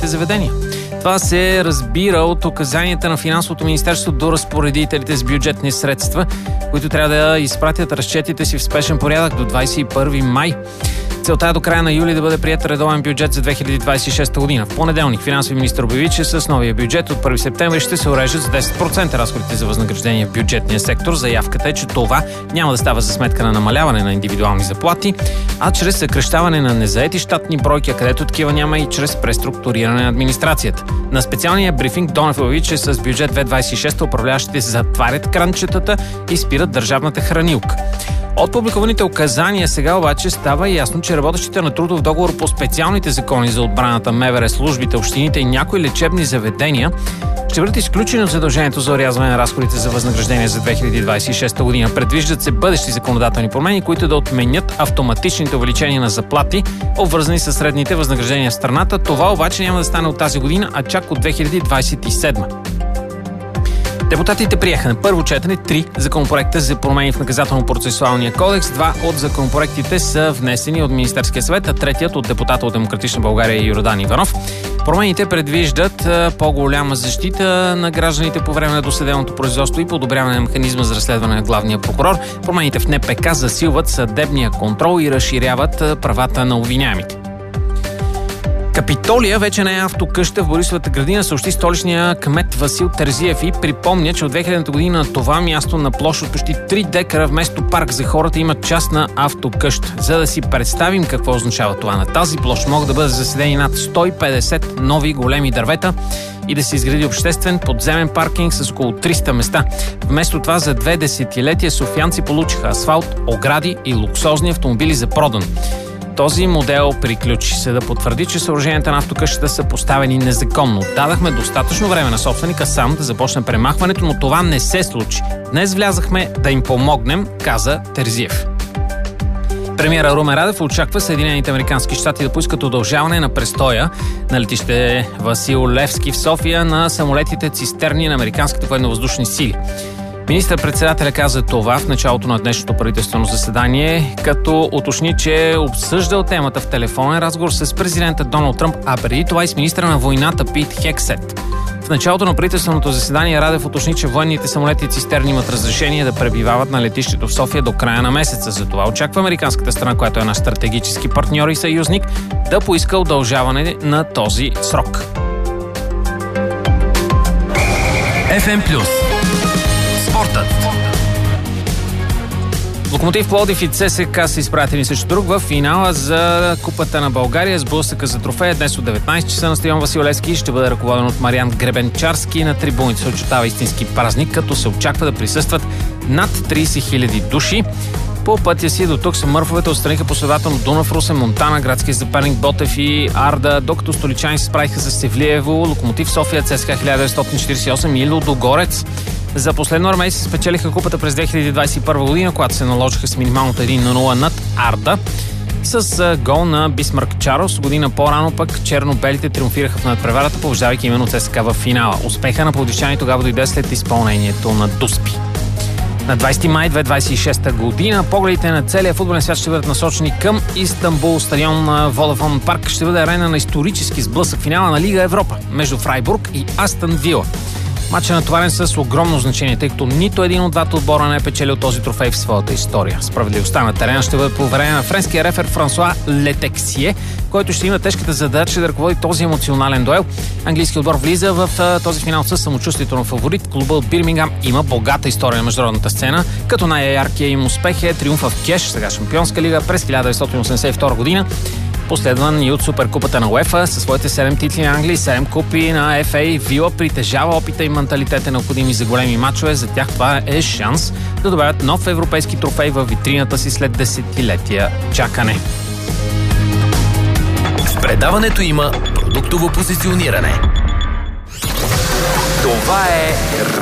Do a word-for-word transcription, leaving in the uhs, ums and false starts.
заведения. Това се разбира от указанията на Финансовото министерство до разпоредителите с бюджетни средства, които трябва да изпратят разчетите си в спешен порядък до двадесет и първи май. Целта е до края на юли да бъде приет редовен бюджет за две хиляди двадесет и шеста година. В понеделник финансови министър обяви, че с новия бюджет от първи септември ще се урежат с десет процента разходите за възнаграждение в бюджетния сектор. Заявката е, че това няма да става за сметка на намаляване на индивидуални заплати, а чрез съкращаване на незаети щатни бройки, където такива няма, и чрез преструктуриране на администрацията. На специалния брифинг Донев обяви, че с бюджет две хиляди двадесет и шеста управляващите затварят кранчетата и спират държавната хранилка. От публикуваните указания сега обаче става ясно, че работещите на трудов договор по специалните закони за отбраната, МВР, службите, общините и някои лечебни заведения ще бъдат изключени от задължението за орязване на разходите за възнаграждение за две хиляди двадесет и шеста година. Предвиждат се бъдещи законодателни промени, които да отменят автоматичните увеличения на заплати, обвързани с средните възнаграждения в страната. Това обаче няма да стане от тази година, а чак от две хиляди двадесет и седма. Депутатите приеха на първо четене три законопроекта за промени в наказателно-процесуалния кодекс. Два от законопроектите са внесени от Министерския съвет, а третият от депутата от Демократична България Йордан Иванов. Промените предвиждат по-голяма защита на гражданите по време на досъдебното производство и подобряване на механизма за разследване на главния прокурор. Промените в Н П К засилват съдебния контрол и разширяват правата на обвиняемите. Капитолия вече не е автокъща в Борисовата градина, съобщи столичния кмет Васил Терзиев и припомня, че от две хилядната година на това място на площ от почти три декара вместо парк за хората има частна автокъща. За да си представим какво означава това, на тази площ могат да бъдат заседени над сто и петдесет нови големи дървета и да се изгради обществен подземен паркинг с около триста места. Вместо това за две десетилетия софиянци получиха асфалт, огради и луксозни автомобили за продан. Този модел приключи. Съда потвърди, че съоръженията на автокъщата са поставени незаконно. Дадахме достатъчно време на собственика сам да започне премахването, но това не се случи. Днес влязахме да им помогнем, каза Терзиев. Премиера Румен Радев очаква Съединените американски щати да поискат удължаване на престоя на летище Васил Левски в София на самолетите цистерни на американските военновъздушни сили. Министър-председателя каза това в началото на днешното правителствено заседание, като уточни, че е обсъждал темата в телефонен разговор с президента Доналд Тръмп, а преди това и с министъра на войната Пит Хексет. В началото на правителственото заседание Радев уточни, че военните самолети цистерни имат разрешение да пребивават на летището в София до края на месеца. Затова очаква американската страна, която е наш стратегически партньор и съюзник, да поиска удължаване на този срок. Еф Ем Плюс. Спортът. Локомотив Пловдив и Це Ес Ка са изпратени срещу друг в финала за Купата на България. Сблъсъка за трофея днес от деветнадесет часа на стадион Васил Левски ще бъде ръководен от Мариан Гребенчарски. На трибуните се очертава истински празник, като се очаква да присъстват над тридесет хиляди души. По пътя си до тук съмърфовете отстраниха последователно Дунав, Русе, Монтана, градския съперник Ботев и Арда, докато столичани се справиха с Севлиево, Локомотив София, Це Ес Ка хиляда деветстотин четиридесет и осем и Лудогорец. За последно армейци спечелиха купата през две хиляди двадесет и първа година, когато се наложиха с минималната един на нула над Арда. С гол на Бисмарк Чарлз. Година по-рано пък черно-белите триумфираха в надпреварата, побеждавайки именно Це Ес Ка в финала. Успеха на пловдивчани тогава дойде след изпълнението на Дуспи. На двадесети май две хиляди двадесет и шеста година погледите на целия футболен свят ще бъдат насочени към Истанбул. Стадион Водафон парк ще бъде арена на исторически сблъсък финала на Лига Европа между Фрайбург и Астън Вила. Матчът е натоварен с огромно значение, тъй като нито един от двата отбора не е печелил този трофей в своята история. Справедливостта на терена ще бъде поверена на френския рефер Франсуа Летексие, който ще има тежката задача да ръководи този емоционален дуел. Английският отбор влиза в този финал със самочувствието на фаворит. Клубът от Бирмингам има богата история на международната сцена, като най-яркият им успех е триумфа в Кеш, сега Шампионска лига, през хиляда деветстотин осемдесет и втора година. Последван и от Суперкупата на УЕФА със своите седем титли на Англия, седем купи на Еф Ей. Вила притежава опита и менталитета, необходими за големи мачове. За тях това е шанс да добавят нов европейски трофей във витрината си след десетилетия чакане. В предаването има продуктово позициониране. Това е